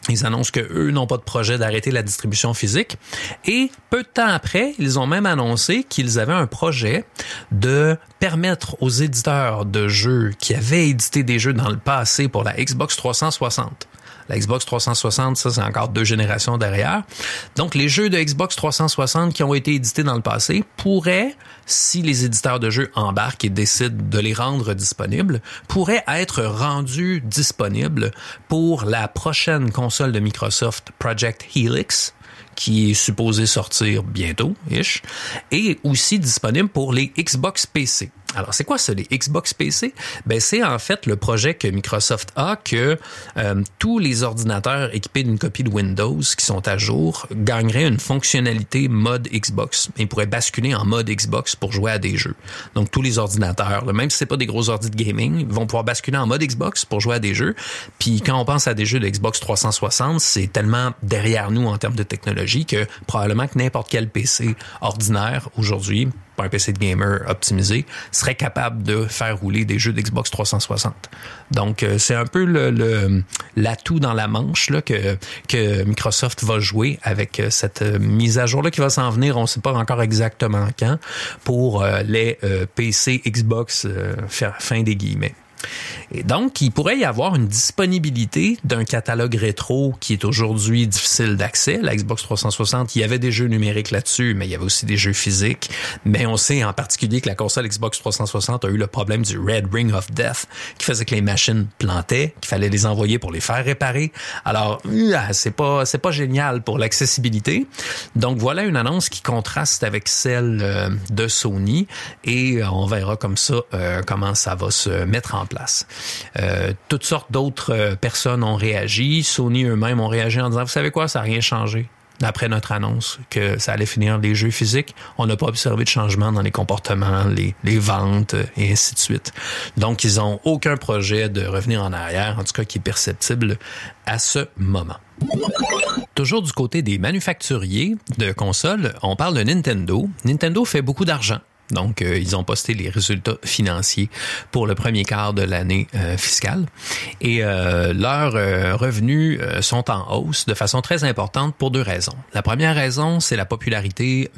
Ils annoncent qu'eux n'ont pas de projet d'arrêter la distribution physique. Et peu de temps après, ils ont même annoncé qu'ils avaient un projet de permettre aux éditeurs de jeux qui avaient édité des jeux dans le passé pour la Xbox 360. La Xbox 360, ça, c'est encore 2 générations derrière. Donc, les jeux de Xbox 360 qui ont été édités dans le passé pourraient, si les éditeurs de jeux embarquent et décident de les rendre disponibles, pourraient être rendus disponibles pour la prochaine console de Microsoft, Project Helix, qui est supposé sortir bientôt-ish, et aussi disponible pour les Xbox PC. Alors, c'est quoi ça, les Xbox PC? Ben, c'est en fait le projet que Microsoft a que tous les ordinateurs équipés d'une copie de Windows qui sont à jour gagneraient une fonctionnalité mode Xbox. Ils pourraient basculer en mode Xbox pour jouer à des jeux. Donc, tous les ordinateurs, là, même si c'est pas des gros ordi de gaming, ils vont pouvoir basculer en mode Xbox pour jouer à des jeux. Puis, quand on pense à des jeux de Xbox 360, c'est tellement derrière nous en termes de technologie que probablement que n'importe quel PC ordinaire aujourd'hui, pas un PC de gamer optimisé, serait capable de faire rouler des jeux d'Xbox 360. Donc, c'est un peu l'atout dans la manche là, que Microsoft va jouer avec cette mise à jour-là qui va s'en venir, on ne sait pas encore exactement quand, pour les PC Xbox fin des guillemets. Et donc, il pourrait y avoir une disponibilité d'un catalogue rétro qui est aujourd'hui difficile d'accès. La Xbox 360, il y avait des jeux numériques là-dessus, mais il y avait aussi des jeux physiques. Mais on sait en particulier que la console Xbox 360 a eu le problème du Red Ring of Death, qui faisait que les machines plantaient, qu'il fallait les envoyer pour les faire réparer. Alors, c'est pas génial pour l'accessibilité. Donc, voilà une annonce qui contraste avec celle de Sony et on verra comme ça comment ça va se mettre en place. Toutes sortes d'autres personnes ont réagi. Sony eux-mêmes ont réagi en disant, vous savez quoi, ça n'a rien changé. Après notre annonce que ça allait finir les jeux physiques, on n'a pas observé de changement dans les comportements, les ventes et ainsi de suite. Donc, ils n'ont aucun projet de revenir en arrière, en tout cas qui est perceptible à ce moment. Toujours du côté des manufacturiers de consoles, on parle de Nintendo. Nintendo fait beaucoup d'argent. Donc, ils ont posté les résultats financiers pour le premier quart de l'année fiscale. Et leurs revenus sont en hausse de façon très importante pour 2 raisons. La première raison, c'est la popularité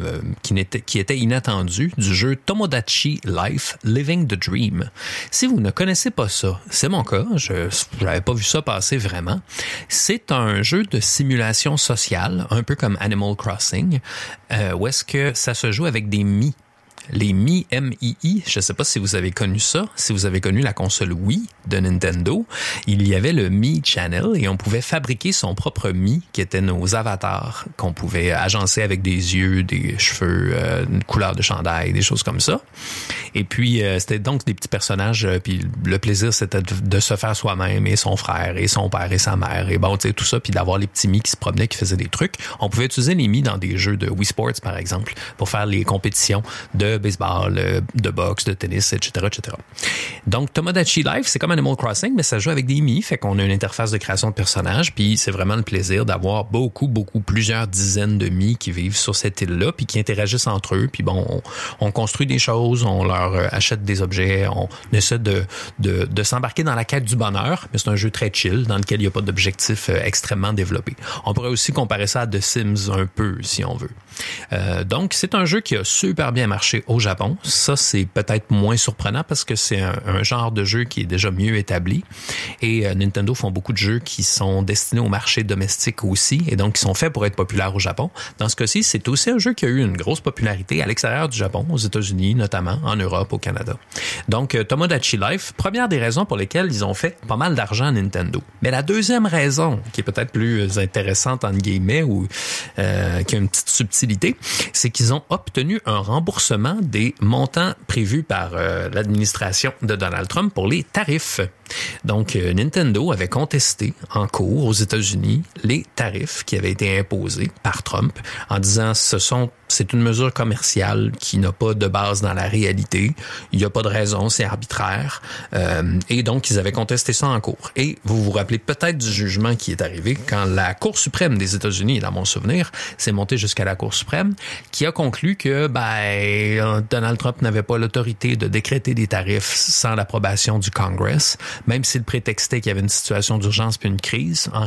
qui était inattendue du jeu Tomodachi Life Living the Dream. Si vous ne connaissez pas ça, c'est mon cas, je n'avais pas vu ça passer vraiment. C'est un jeu de simulation sociale, un peu comme Animal Crossing, où est-ce que ça se joue avec des Mii. Les Mii, M-I-I, je ne sais pas si vous avez connu ça, si vous avez connu la console Wii de Nintendo, il y avait le Mii Channel et on pouvait fabriquer son propre Mii qui étaient nos avatars qu'on pouvait agencer avec des yeux, des cheveux, une couleur de chandail, des choses comme ça. Et puis, c'était donc des petits personnages, puis le plaisir, c'était de se faire soi-même et son frère et son père et sa mère et bon, tu sais, tout ça, puis d'avoir les petits Mii qui se promenaient, qui faisaient des trucs. On pouvait utiliser les Mii dans des jeux de Wii Sports, par exemple, pour faire les compétitions de baseball, de boxe, de tennis, etc., etc. Donc, Tomodachi Life, c'est comme Animal Crossing, mais ça joue avec des Mii, fait qu'on a une interface de création de personnages, puis c'est vraiment le plaisir d'avoir plusieurs dizaines de Mii qui vivent sur cette île-là, puis qui interagissent entre eux, puis bon, on construit des choses, on leur achète des objets, on essaie de s'embarquer dans la quête du bonheur, mais c'est un jeu très chill, dans lequel il n'y a pas d'objectif extrêmement développé. On pourrait aussi comparer ça à The Sims un peu, si on veut. Donc, c'est un jeu qui a super bien marché au Japon. Ça, c'est peut-être moins surprenant parce que c'est un genre de jeu qui est déjà mieux établi. Et Nintendo font beaucoup de jeux qui sont destinés au marché domestique aussi et donc qui sont faits pour être populaires au Japon. Dans ce cas-ci, c'est aussi un jeu qui a eu une grosse popularité à l'extérieur du Japon, aux États-Unis notamment, en Europe, au Canada. Donc, Tomodachi Life, première des raisons pour lesquelles ils ont fait pas mal d'argent à Nintendo. Mais la deuxième raison, qui est peut-être plus intéressante entre guillemets ou qui a une petite subtilité, c'est qu'ils ont obtenu un remboursement des montants prévus par l'administration de Donald Trump pour les tarifs. Donc, Nintendo avait contesté en cours aux États-Unis les tarifs qui avaient été imposés par Trump en disant c'est une mesure commerciale qui n'a pas de base dans la réalité. Il n'y a pas de raison, c'est arbitraire. Et donc, ils avaient contesté ça en cours. Et vous vous rappelez peut-être du jugement qui est arrivé quand la Cour suprême des États-Unis, dans mon souvenir, s'est montée jusqu'à la Cour suprême, qui a conclu que Donald Trump n'avait pas l'autorité de décréter des tarifs sans l'approbation du Congress, même s'il prétextait qu'il y avait une situation d'urgence puis une crise. En